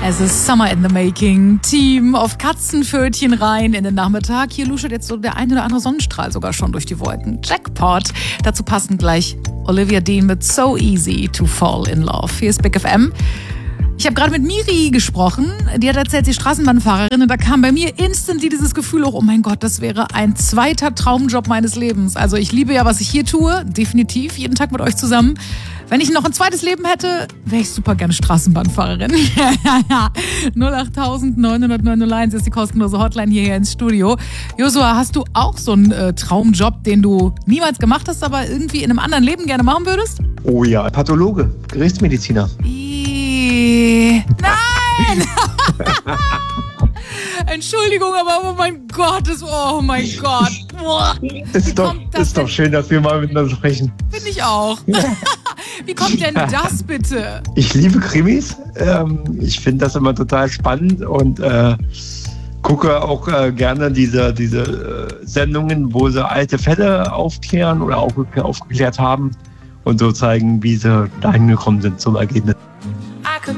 Es ist Summer in the Making. Team auf Katzenpfötchen rein in den Nachmittag. Hier luschert jetzt so der ein oder andere Sonnenstrahl sogar schon durch die Wolken. Jackpot. Dazu passen gleich Olivia Dean mit So Easy to Fall in Love. Hier ist Big FM. Ich habe gerade mit Miri gesprochen. Die hat erzählt, sie ist Straßenbahnfahrerin. Und da kam bei mir instantly dieses Gefühl hoch, oh mein Gott, das wäre ein zweiter Traumjob meines Lebens. Also ich liebe ja, was ich hier tue. Definitiv, jeden Tag mit euch zusammen. Wenn ich noch ein zweites Leben hätte, wäre ich super gerne Straßenbahnfahrerin. 08000 900 901 ist die kostenlose Hotline hierher ins Studio. Josua, hast du auch so einen Traumjob, den du niemals gemacht hast, aber irgendwie in einem anderen Leben gerne machen würdest? Oh ja, Pathologe, Gerichtsmediziner. Nein! Entschuldigung, aber oh mein Gott. Boah. Ist doch schön, dass wir mal miteinander sprechen. Finde ich auch. Wie kommt denn das bitte? Ich liebe Krimis. Ich finde das immer total spannend und gucke auch gerne diese Sendungen, wo sie alte Fälle aufklären oder aufgeklärt haben und so zeigen, wie sie dahin gekommen sind zum Ergebnis.